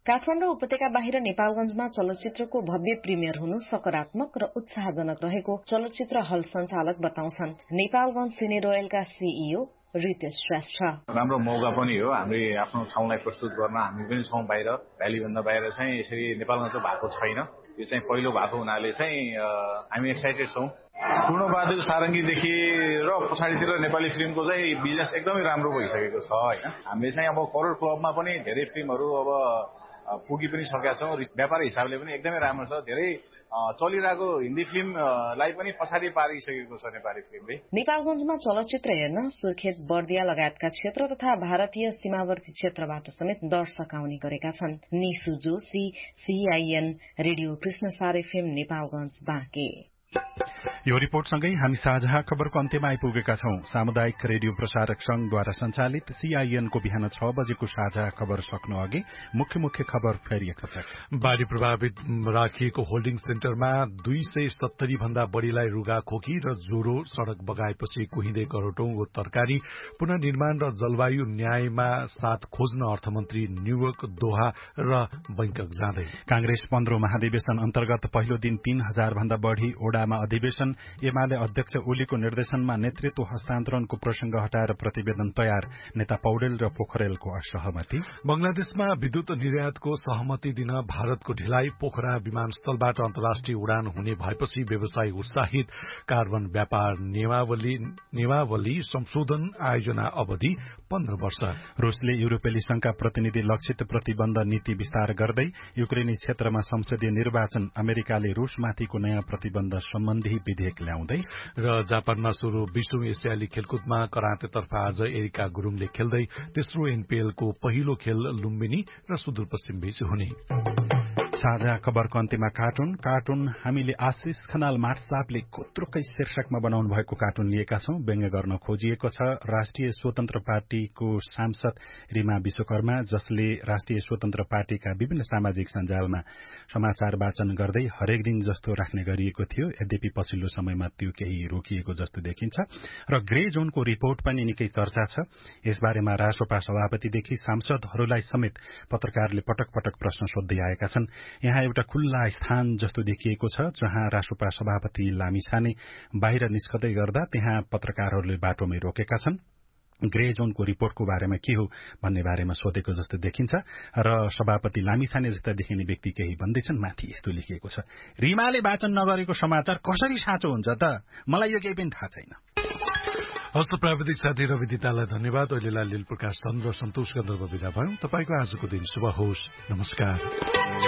काठमाडौँ उपत्यका बाहिर नेपालगंजमा चलचित्रको भव्य प्रिमियर हुनु सकारात्मक र उत्साहजनक रहेको चलचित्र हल संचालक बताउँछन्। नेपालगंज सिने रोयलका सीईओ रितेश श्रेष्ठ। राम्रो मौका पनि हो हामी आफ्नो ठाउँलाई प्रस्तुत गर्न। हामी पनि छौं बाहिर, भ्यालीभन्दा बाहिर चाहिँ यसरी नेपालगंज भएको छैन। यो चाहिँ पहिलो भएको हुनाले चाहिँ हामी एक्साइटेड छौं। पूर्णबहादुर सारङ्गीदेखि र पछाडितिर नेपाली फिल्मको चाहिँ बिजनेस एकदमै राम्रो भइसकेको छ हैन। हामीले चाहिँ अब करोड क्लबमा पनि धेरै फिल्महरू अब पुगी पनि सकेका छौं। व्यापार हिसाबले पनि एकदमै राम्रो छ। धेरै चलिरहेको हिन्दी फिल्मलाई पनि पछाडि पारिसकेको छ नेपाली फिल्मले। नेपालगंजमा चलचित्र हेर्न सुर्खेत, बर्दिया लगायतका क्षेत्र तथा भारतीय सीमावर्ती क्षेत्रबाट समेत दर्शक आउने गरेका छन्। निसु Joshi, CIN radio Krishnasar FM Nepalganj Banke. यो रिपोर्टसँगै हामी साझा खबरको अन्त्यमा आइपुगेका छौं। सामुदायिक रेडियो प्रसारक संघद्वारा संचालित सीआईएनको बिहान 6 बजेको साझा खबर सक्नु अघि मुख्य खबर फेरि एकपटक। बाढ़ी प्रभावित राखिएको होल्डिङ सेन्टरमा 270 भन्दा बढ़ीलाई रुगा खोकी र ज्वरो सड़क बगाएपछि कुहिँदै करोटौंको तरकारी पुनर्निर्माण र जलवायु न्यायमा साथ खोज्न अर्थमन्त्री न्यूयोर्क, दोहा र बैंकक जाँदै। कांग्रेस 15औं महाधिवेशन अन्तर्गत पहिलो दिन 3000 भन्दा बढ़ी ओडामा अधिवेशन। एमाले अध्यक्ष ओलीको निर्देशनमा नेतृत्व हस्तान्तरणको प्रसंग हटाएर प्रतिवेदन तयार। नेता पौडेल र पोखरेलको असहमति। बंगलादेशमा विद्युत निर्यातको सहमति दिन भारतको ढिलाइ। पोखरा विमानस्थलबाट अन्तर्राष्ट्रिय उडान हुने भएपछि व्यवसायी उत्साहित। कार्बन व्यापार नियमावली संशोधन आयोजना अवधि 15 वर्ष। रूसले युरोपेली संघका प्रतिनिधि लक्षित प्रतिबन्ध नीति विस्तार गर्दै। युक्रेनी क्षेत्रमा संसदीय निर्वाचन। अमेरिकाले रूसमाथिको नयाँ प्रतिबन्ध सम्बन्धी विधेयक ल्याउँदै। र जापानमा सुरु 20औं एसियाली खेलकुदमा करातेतर्फ आज एरिका गुरूङले खेल्दै। तेस्रो एनपीएलको पहिलो खेल लुम्बिनी र सुदूरपश्चिम बीच हुने। साझा खबरको अन्त्यमा कार्टुन हामीले आशिष खनाल मार्सापले कोत्रुकै शीर्षकमा बनाउनु भएको कार्टुन लिएका छौं। व्यङ्ग्य गर्न खोजिएको छ राष्ट्रिय स्वतन्त्र पार्टीको सांसद रिमा विश्वकर्मा, जसले राष्ट्रिय स्वतन्त्र पार्टीका विभिन्न सामाजिक सञ्जालमा समाचार वाचन गर्दै हरेक दिन जस्तो राख्ने गरिएको थियो। यद्यपि पछिल्लो समयमा त्यो केही रोकिएको जस्तो देखिन्छ र ग्रे जोनको रिपोर्ट पनि निकै चर्चा छ। यसबारेमा रासोपा सभापतिदेखि सांसदहरूलाई समेत पत्रकारले पटक पटक प्रश्न सोध्दै आएका छन्। यहाँ एउटा खुल्ला स्थान जस्तो देखिएको छ, जहाँ रासोपा सभापति लामिछाने बाहिर निस्कदै गर्दा त्यहाँ पत्रकारहरूले बाटोमै रोकेका छन्। ग्रे जोनको रिपोर्टको बारेमा के हो भन्ने बारेमा सोधेको जस्तो देखिन्छ र सभापति लामिछाने जस्ता देखिने व्यक्ति केही भन्दैछन्। माथि यस्तो लेखिएको छ, रिमाले वाचन नगरेको समाचार कसरी साँचो हुन्छ त? मलाई यो केही पनि थाहा छैन। हस्त प्राविधिक साथी रवि दितालाई धन्यवाद। अहिलेलाई लील प्रकाश चन्द्र सन्तोष गन्धर्व विदा भयौं। तपाईको आजको दिन शुभ होस्। नमस्कार।